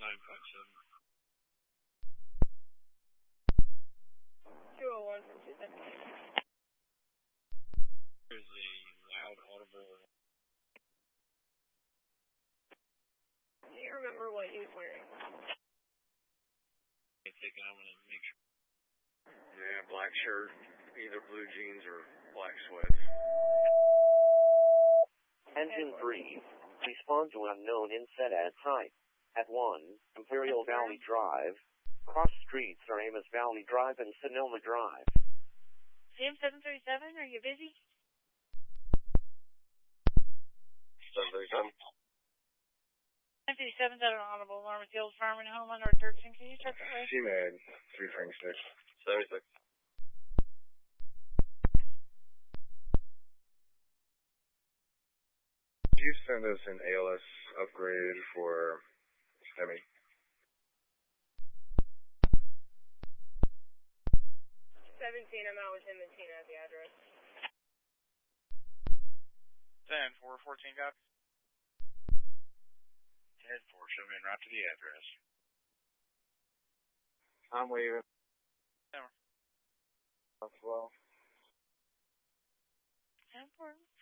201 from Tuesday. There's a loud, audible. Do you remember what he was wearing? I think I'm going to make sure. Yeah, black shirt, either blue jeans or black sweats. Engine 3. Respond to unknown inset at type. At 1, Imperial Valley Drive. Cross streets are Amos Valley Drive and Sonoma Drive. Jim 737, are you busy? 737. 937's at an audible. Norman Fields Farm and Home on North Dirksen. Can you check that way? CMAD, 3 Frank 6. 76. Could you send us an ALS upgrade for STEMI? 17, I'm out with him and Tina at the address. 10-4-14, copy. 10-4, show me en route to the address. I'm leaving. Never. Well. 10-4.